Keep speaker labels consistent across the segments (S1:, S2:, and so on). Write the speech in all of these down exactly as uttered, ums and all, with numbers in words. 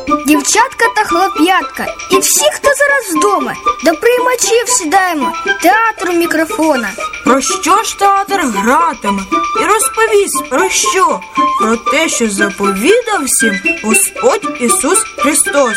S1: Дівчатка та хлоп'ятка і всі, хто зараз вдома, до приймачів сідаємо, театру мікрофона.
S2: Про що ж театр гратиме? І розповість про що? Про те, що заповідав всім Господь Ісус Христос.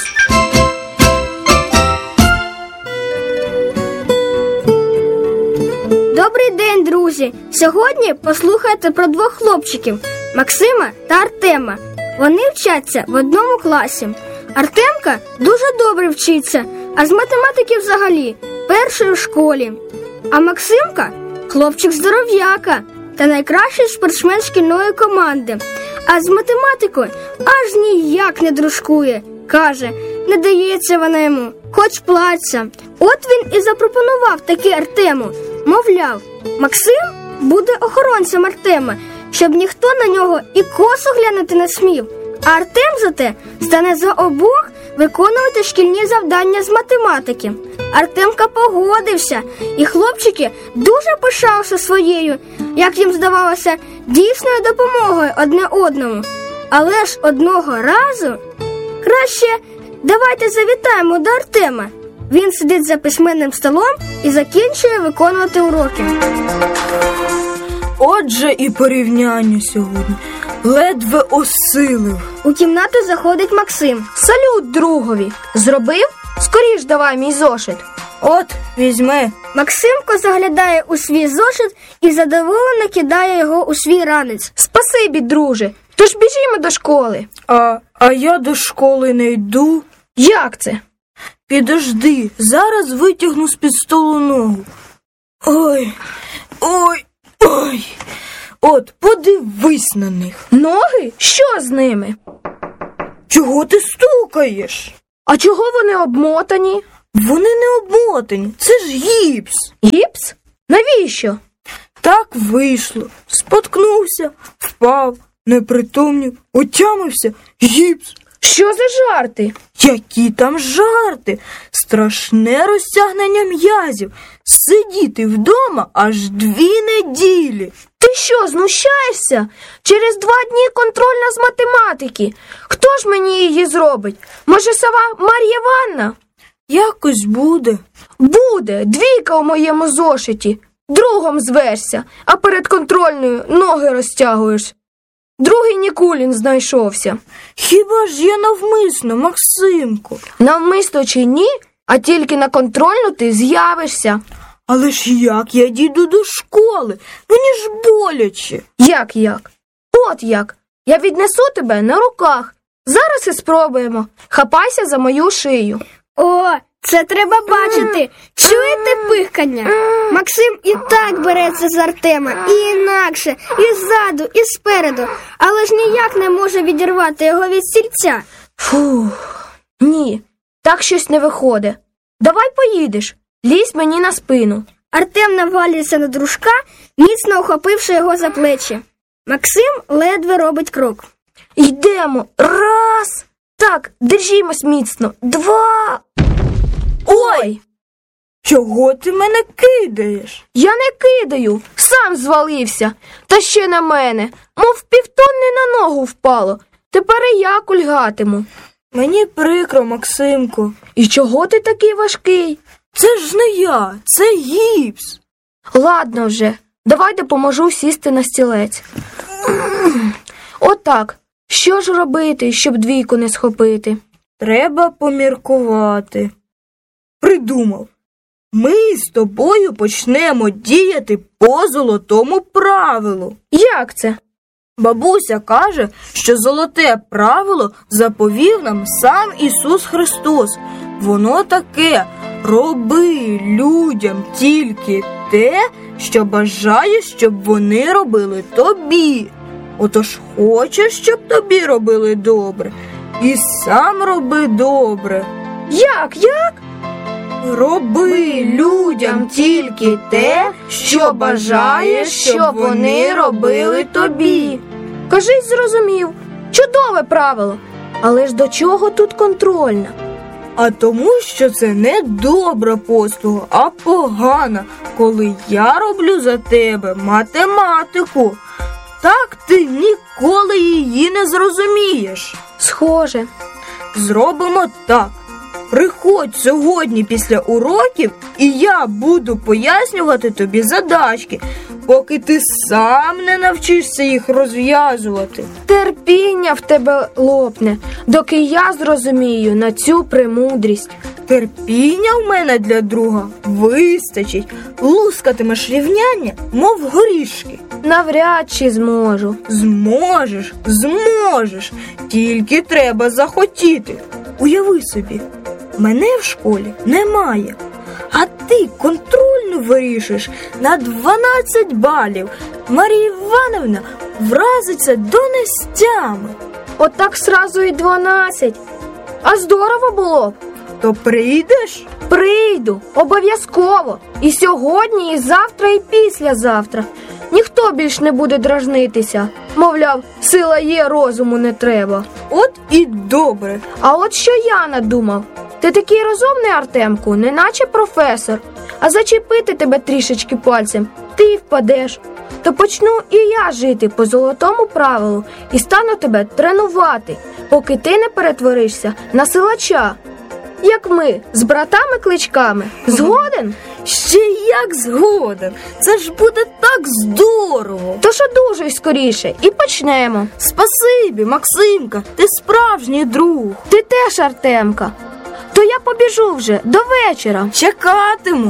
S1: Добрий день, друзі! Сьогодні послухайте про двох хлопчиків – Максима та Артема. Вони вчаться в одному класі. Артемка дуже добре вчиться, а з математики взагалі перший у школі. А Максимка – хлопчик-здоров'яка та найкращий спортсмен шкільної команди. А з математикою аж ніяк не дружкує. Каже, не дається вона йому, хоч плачеться. От він і запропонував таки Артему. Мовляв, Максим буде охоронцем Артема, щоб ніхто на нього і косо глянути не смів. А Артем зате стане за обох виконувати шкільні завдання з математики. Артемка погодився, і хлопчики дуже пишалися своєю, як їм здавалося, дійсною допомогою одне одному. Але ж одного разу краще давайте завітаємо до Артема. Він сидить за письменним столом і закінчує виконувати уроки.
S2: Отже і порівняння сьогодні. Ледве осилив.
S1: У кімнату заходить Максим.
S3: Салют другові. Зробив? Скоріш давай мій зошит.
S2: От, візьми.
S1: Максимко заглядає у свій зошит і задоволено кидає його у свій ранець.
S3: Спасибі, друже. Тож біжімо до школи.
S2: А, а я до школи не йду.
S3: Як це?
S2: Підожди, зараз витягну з-під столу ногу. Ой, ой, ой. От, подивись на них.
S3: Ноги? Що з ними?
S2: Чого ти стукаєш?
S3: А чого вони обмотані?
S2: Вони не обмотані, це ж гіпс.
S3: Гіпс? Навіщо?
S2: Так вийшло. Споткнувся, впав, непритомнів, отямився, гіпс.
S3: Що за жарти?
S2: Які там жарти? Страшне розтягнення м'язів. Сидіти вдома аж дві неділі.
S3: Ти що, знущаєшся? Через два дні контрольна з математики. Хто ж мені її зробить? Може, сова Мар'я Іванна?
S2: Якось буде.
S3: Буде. Двійка у моєму зошиті. Другом звешся, а перед контрольною ноги розтягуєш. Другий Нікулін знайшовся.
S2: Хіба ж я навмисно, Максимко?
S3: Навмисно чи ні, а тільки на контрольну ти з'явишся.
S2: Але ж як я дійду до школи? Мені ж боляче.
S3: Як як? От як. Я віднесу тебе на руках. Зараз і спробуємо. Хапайся за мою шию.
S1: О, це треба бачити. Чуєте пихкання? Максим і так береться з Артема, і інакше, і ззаду, і спереду, але ж ніяк не може відірвати його від стільця.
S3: Фух, ні, так щось не виходить. Давай поїдеш, лізь мені на спину.
S1: Артем навалюється на дружка, міцно ухопивши його за плечі. Максим ледве робить крок.
S3: Йдемо. Раз. Так, держімось міцно. Два. Ой!
S2: Чого ти мене кидаєш?
S3: Я не кидаю, сам звалився. Та ще на мене, мов півтонни на ногу впало. Тепер і я кульгатиму.
S2: Мені прикро, Максимко.
S3: І чого ти такий важкий?
S2: Це ж не я, це гіпс.
S3: Ладно вже, давай допоможу сісти на стілець. Отак. Що ж робити, щоб двійку не схопити?
S2: Треба поміркувати. Придумав. Ми з тобою почнемо діяти по золотому правилу.
S3: Як це?
S2: Бабуся каже, що золоте правило заповів нам сам Ісус Христос. Воно таке: роби людям тільки те, що бажаєш, щоб вони робили тобі. Отож хочеш, щоб тобі робили добре, і сам роби добре.
S3: Як, як?
S2: Роби людям тільки те, що бажаєш, щоб вони робили тобі.
S3: Кажись, зрозумів. Чудове правило. Але ж до чого тут контрольна?
S2: А тому, що це не добра послуга, а погана, коли я роблю за тебе математику. Так ти ніколи її не зрозумієш.
S3: Схоже.
S2: Зробимо так. Приходь сьогодні після уроків, і я буду пояснювати тобі задачки, поки ти сам не навчишся їх розв'язувати.
S3: Терпіння в тебе лопне, доки я зрозумію на цю премудрість.
S2: Терпіння в мене для друга вистачить. Лускатимеш рівняння, мов горішки.
S3: Навряд чи зможу.
S2: Зможеш, зможеш. Тільки треба захотіти. Уяви собі, мене в школі немає, а ти контрольну вирішиш на дванадцять балів. Марія Івановна вразиться до нестями.
S3: Отак сразу і дванадцять. А здорово було б.
S2: То прийдеш?
S3: Прийду, обов'язково. І сьогодні, і завтра, і післязавтра. Ніхто більш не буде дражнитися. Мовляв, сила є, розуму не треба.
S2: От і добре.
S3: А от що я надумав. Ти такий розумний, Артемку, неначе професор. А зачепити тебе трішечки пальцем, ти й впадеш. То почну і я жити по золотому правилу і стану тебе тренувати, поки ти не перетворишся на силача. Як ми, з братами-кличками. Згоден?
S2: Ще як згоден. Це ж буде так здорово.
S3: Тож одужуй скоріше і почнемо.
S2: Спасибі, Максимка, ти справжній друг.
S3: Ти теж, Артемка. То я побіжу вже, до вечора.
S2: Чекатиму.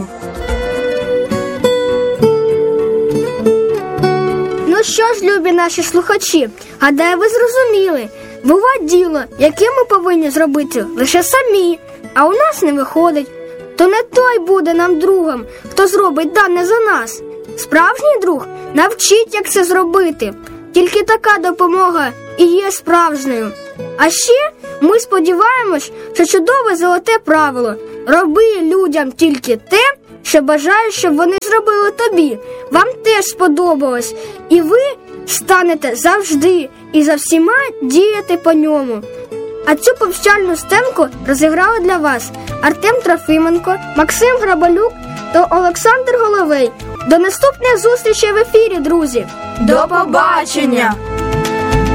S1: Ну що ж, любі наші слухачі, гадаю, ви зрозуміли. Буває діло, яке ми повинні зробити лише самі, а у нас не виходить. То не той буде нам другом, хто зробить дане за нас. Справжній друг навчить, як це зробити. Тільки така допомога і є справжньою. А ще ми сподіваємось, що чудове золоте правило «Роби людям тільки те, що бажаєш, щоб вони зробили тобі» вам теж сподобалось, і ви станете завжди і за всіма діяти по ньому. А цю повчальну сценку розіграли для вас Артем Трофименко, Максим Грабалюк та Олександр Головей. До наступних зустрічей в ефірі, друзі!
S2: До побачення!